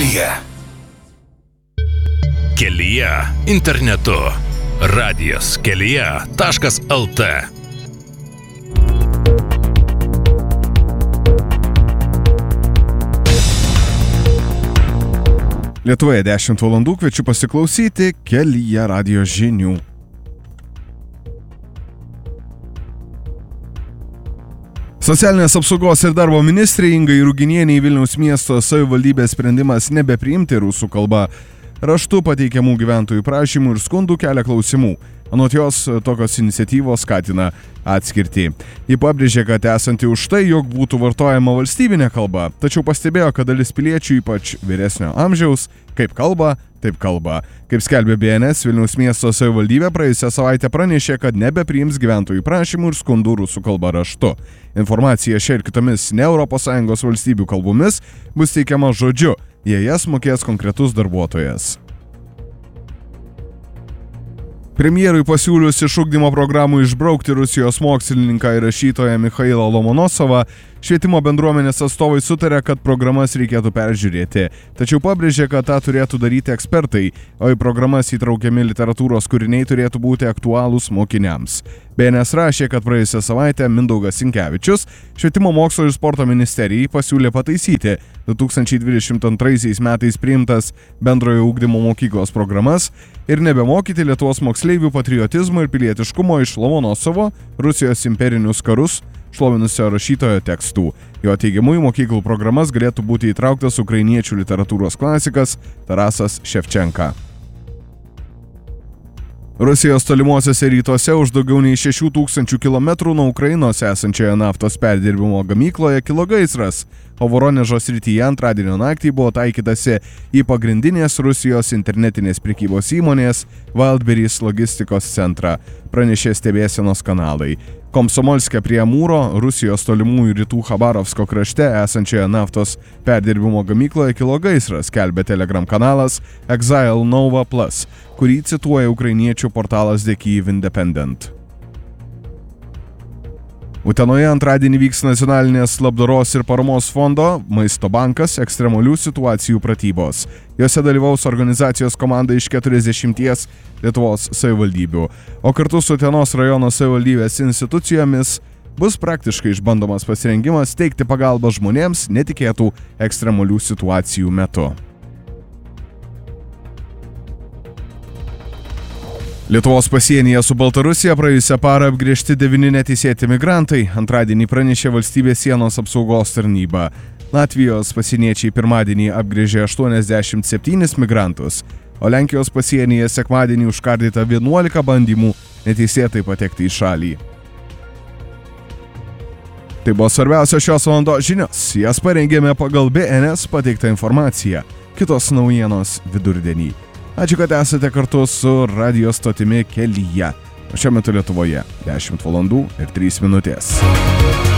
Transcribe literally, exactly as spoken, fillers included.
Kelyje. Kelyje internetu. Radijas kelyje taškas lt. Lietuvoje dešimt valandų, kviečiu pasiklausyti Kelyje radijo žinių. Socialinės apsaugos ir darbo ministrė Ingai Ruginienei Vilniaus miesto savivaldybės sprendimas nebepriimti rusų kalba raštu pateikiamų gyventojų prašymų ir skundų kelia klausimų. Anot jos, tokios iniciatyvos skatina atskirtį. Ji pabrėžė, kad esanti už tai, jog būtų vartojama valstybinė kalba, tačiau pastebėjo, kad dalis piliečių, ypač vyresnio amžiaus, kaip kalba, taip kalba. Kaip skelbė B N S, Vilniaus miesto savivaldybė praėjusią savaitę pranešė, kad nebepriims gyventojų prašymų ir skundų rusų kalba raštu. Informacija šia ir kitomis ne Europos Sąjungos valstybių kalbomis bus teikiama žodžiu, jei jas mokės konkretus darbuotojas. Premjerui pasiūlius iš ugdymo programų išbraukti Rusijos mokslininką ir rašytoją Michailą Lomonosovą, švietimo bendruomenės atstovai sutarė, kad programas reikėtų peržiūrėti. Tačiau pabrėžė, kad tą turėtų daryti ekspertai, o į programas įtraukiami literatūros kūriniai turėtų būti aktualūs mokiniams. B N S rašė, kad praėjusią savaitę Mindaugas Sinkevičius švietimo mokslo ir sporto ministerijai pasiūlė pataisyti du tūkstančiai dvidešimt antraisiais metais priimtas bendrojo ugdymo mokyklos programas ir nebemokyti Lietuvos moksleivių patriotizmo ir pilietiškumo iš Lomonosovo Rusijos imperinius karus šlovinusio rašytojo tekstų. Jo teigimu, į mokyklų programas galėtų būti įtrauktas ukrainiečių literatūros klasikas Tarasas Ševčenka. Rusijos tolimuosiuose rytuose už daugiau nei šešių tūkstančių kilometrų nuo Ukrainos esančioje naftos perdirbimo gamykloje kilo gaisras, o Voronežo srityje antradienio naktį buvo taikytasi į pagrindinės Rusijos internetinės prekybos įmonės Wildberries logistikos centrą, pranešė stebėsenos kanalai. Komsomolske prie Amūro, Rusijos tolimųjų rytų Chabarovsko krašte esančioje naftos perdirbimo gamykloje kilo gaisras, skelbė Telegram kanalas Exile Nova Plus, kurį cituoja ukrainiečių portalas The Kyiv Independent. Utenoje antradienį vyks nacionalinės labdaros ir paramos fondo Maisto bankas ekstremalių situacijų pratybos. Jose dalyvaus organizacijos komanda iš keturiasdešimties Lietuvos savivaldybių, o kartu su Utenos rajono savivaldybės institucijomis bus praktiškai išbandomas pasirengimas teikti pagalbą žmonėms netikėtų ekstremalių situacijų metu. Lietuvos pasienyje su Baltarusija praėjusią parą apgręžti devyni neteisėti migrantai, antradienį pranešė valstybės sienos apsaugos tarnyba. Latvijos pasieniečiai pirmadienį apgręžė aštuoniasdešimt septynis migrantus, o Lenkijos pasienyje sekmadienį užkardyta vienuolika bandymų neteisėtai patekti į šalį. Tai buvo svarbiausios šios valandos žinios. Jas parengėme pagal B N S pateiktą informaciją. Kitos naujienos vidurdienį. Ačiū, kad esate kartu su radijo stotimi Kelyje. O šiuo metu Lietuvoje dešimt valandų ir trys minutės.